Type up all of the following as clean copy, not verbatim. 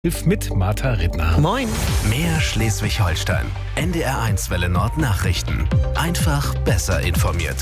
Mit Martha Rittner. Moin. Mehr Schleswig-Holstein. NDR1 Welle Nord Nachrichten. Einfach besser informiert.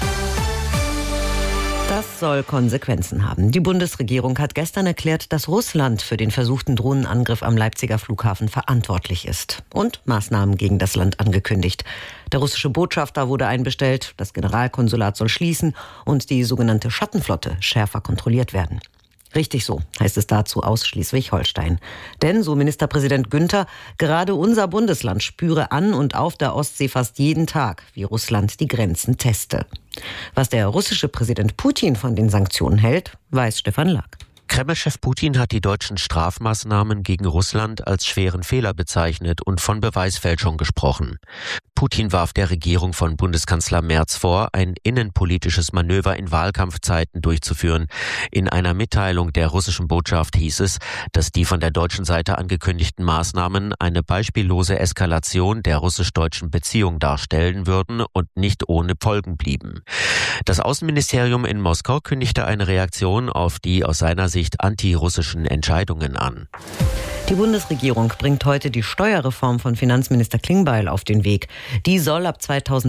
Das soll Konsequenzen haben. Die Bundesregierung hat gestern erklärt, dass Russland für den versuchten Drohnenangriff am Leipziger Flughafen verantwortlich ist. Und Maßnahmen gegen das Land angekündigt. Der russische Botschafter wurde einbestellt, das Generalkonsulat soll schließen und die sogenannte Schattenflotte schärfer kontrolliert werden. Richtig so, heißt es dazu aus Schleswig-Holstein. Denn, so Ministerpräsident Günther, gerade unser Bundesland spüre an und auf der Ostsee fast jeden Tag, wie Russland die Grenzen teste. Was der russische Präsident Putin von den Sanktionen hält, weiß Stefan Lack. Kreml-Chef Putin hat die deutschen Strafmaßnahmen gegen Russland als schweren Fehler bezeichnet und von Beweisfälschung gesprochen. Putin warf der Regierung von Bundeskanzler Merz vor, ein innenpolitisches Manöver in Wahlkampfzeiten durchzuführen. In einer Mitteilung der russischen Botschaft hieß es, dass die von der deutschen Seite angekündigten Maßnahmen eine beispiellose Eskalation der russisch-deutschen Beziehung darstellen würden und nicht ohne Folgen blieben. Das Außenministerium in Moskau kündigte eine Reaktion auf die aus seiner Sicht antirussischen Entscheidungen an. Die Bundesregierung bringt heute die Steuerreform von Finanzminister Klingbeil auf den Weg. Die soll ab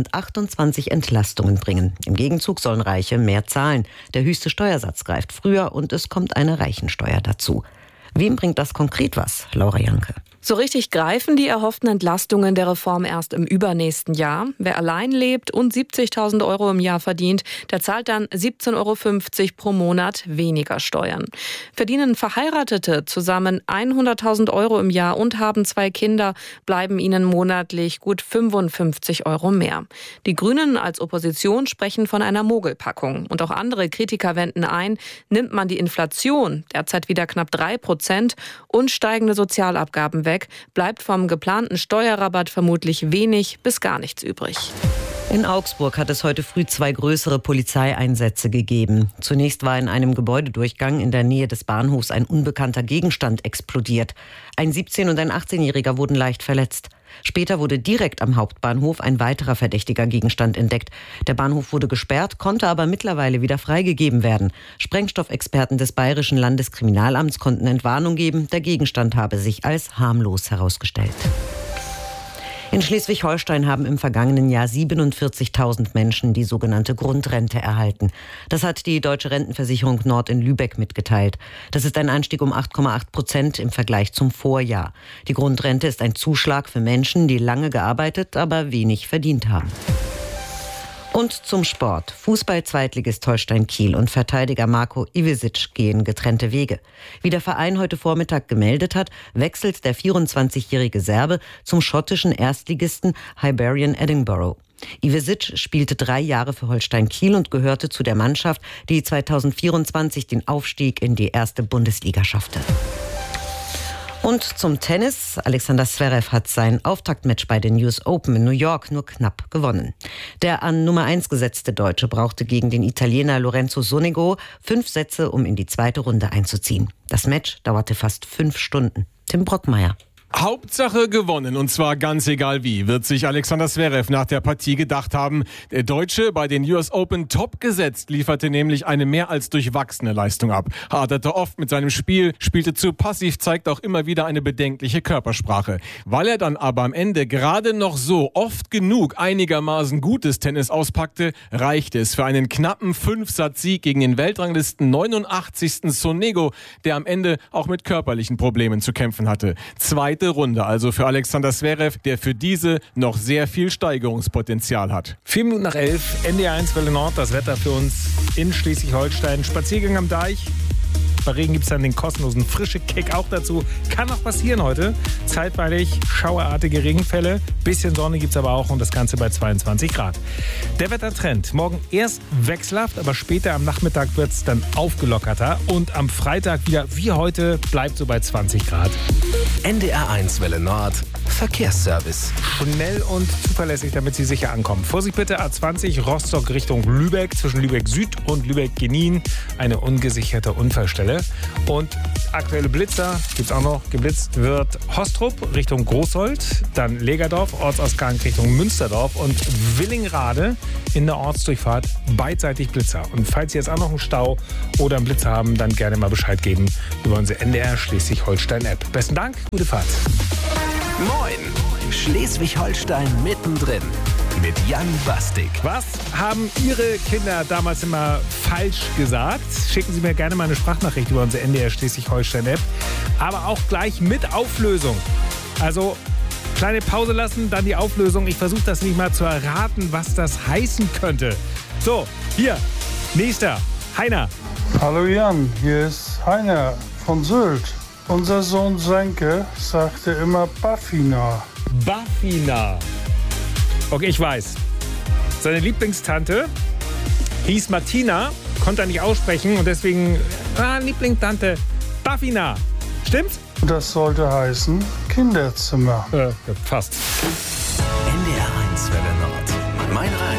2028 Entlastungen bringen. Im Gegenzug sollen Reiche mehr zahlen. Der höchste Steuersatz greift früher und es kommt eine Reichensteuer dazu. Wem bringt das konkret was, Laura Janke? So richtig greifen die erhofften Entlastungen der Reform erst im übernächsten Jahr. Wer allein lebt und 70.000 Euro im Jahr verdient, der zahlt dann 17,50 Euro pro Monat weniger Steuern. Verdienen Verheiratete zusammen 100.000 Euro im Jahr und haben 2 Kinder, bleiben ihnen monatlich gut 55 Euro mehr. Die Grünen als Opposition sprechen von einer Mogelpackung. Und auch andere Kritiker wenden ein, nimmt man die Inflation, derzeit wieder knapp 3%, und steigende Sozialabgaben weg, bleibt vom geplanten Steuerrabatt vermutlich wenig bis gar nichts übrig. In Augsburg hat es heute früh 2 größere Polizeieinsätze gegeben. Zunächst war in einem Gebäudedurchgang in der Nähe des Bahnhofs ein unbekannter Gegenstand explodiert. Ein 17- und ein 18-Jähriger wurden leicht verletzt. Später wurde direkt am Hauptbahnhof ein weiterer verdächtiger Gegenstand entdeckt. Der Bahnhof wurde gesperrt, konnte aber mittlerweile wieder freigegeben werden. Sprengstoffexperten des Bayerischen Landeskriminalamts konnten Entwarnung geben. Der Gegenstand habe sich als harmlos herausgestellt. In Schleswig-Holstein haben im vergangenen Jahr 47.000 Menschen die sogenannte Grundrente erhalten. Das hat die Deutsche Rentenversicherung Nord in Lübeck mitgeteilt. Das ist ein Anstieg um 8,8% im Vergleich zum Vorjahr. Die Grundrente ist ein Zuschlag für Menschen, die lange gearbeitet, aber wenig verdient haben. Und zum Sport. Fußball-Zweitligist Holstein Kiel und Verteidiger Marko Ivičić gehen getrennte Wege. Wie der Verein heute Vormittag gemeldet hat, wechselt der 24-jährige Serbe zum schottischen Erstligisten Hibernian Edinburgh. Ivičić spielte 3 Jahre für Holstein Kiel und gehörte zu der Mannschaft, die 2024 den Aufstieg in die erste Bundesliga schaffte. Und zum Tennis. Alexander Zverev hat sein Auftaktmatch bei den US Open in New York nur knapp gewonnen. Der an Nummer 1 gesetzte Deutsche brauchte gegen den Italiener Lorenzo Sonego 5 Sätze, um in die zweite Runde einzuziehen. Das Match dauerte fast 5 Stunden. Tim Brockmeier. Hauptsache gewonnen, und zwar ganz egal wie, wird sich Alexander Zverev nach der Partie gedacht haben. Der Deutsche, bei den US Open top gesetzt, lieferte nämlich eine mehr als durchwachsene Leistung ab. Haderte oft mit seinem Spiel, spielte zu passiv, zeigt auch immer wieder eine bedenkliche Körpersprache. Weil er dann aber am Ende gerade noch so oft genug einigermaßen gutes Tennis auspackte, reichte es für einen knappen 5-Satz-Sieg gegen den Weltranglisten 89. Sonego, der am Ende auch mit körperlichen Problemen zu kämpfen hatte. Zweite Runde also für Alexander Zverev, der für diese noch sehr viel Steigerungspotenzial hat. 4 Minuten nach 11, NDR1 Welle Nord, das Wetter für uns in Schleswig-Holstein. Spaziergang am Deich. Bei Regen gibt es dann den kostenlosen Frische-Kick auch dazu. Kann auch passieren heute. Zeitweilig schauerartige Regenfälle. Bisschen Sonne gibt es aber auch und das Ganze bei 22 Grad. Der Wettertrend. Morgen erst wechselhaft, aber später am Nachmittag wird es dann aufgelockerter. Und am Freitag wieder wie heute bleibt so bei 20 Grad. NDR1 Welle Nord Verkehrsservice. Schnell und zuverlässig, damit Sie sicher ankommen. Vorsicht bitte, A20 Rostock Richtung Lübeck, zwischen Lübeck Süd und Lübeck-Genin. Eine ungesicherte Unfallstelle. Welle. Und aktuelle Blitzer gibt es auch noch. Geblitzt wird Hostrup Richtung Großold, dann Legerdorf, Ortsausgang Richtung Münsterdorf und Willingrade in der Ortsdurchfahrt beidseitig Blitzer. Und falls Sie jetzt auch noch einen Stau oder einen Blitzer haben, dann gerne mal Bescheid geben über unsere NDR Schleswig-Holstein-App. Besten Dank, gute Fahrt. Moin, Schleswig-Holstein mittendrin mit Jan Bastik. Was haben Ihre Kinder damals immer falsch gesagt? Schicken Sie mir gerne mal eine Sprachnachricht über unsere NDR Schleswig-Holstein-App. Aber auch gleich mit Auflösung. Also kleine Pause lassen, dann die Auflösung. Ich versuche das nicht mal zu erraten, was das heißen könnte. So, hier, nächster, Heiner. Hallo Jan, hier ist Heiner von Sylt. Unser Sohn Senke sagte immer Baffina. Baffina. Okay, ich weiß. Seine Lieblingstante hieß Martina, konnte er nicht aussprechen und deswegen, Lieblingstante Baffina. Stimmt's? Das sollte heißen Kinderzimmer. Fast. NDR 1 Welle Nord. Mein Radio.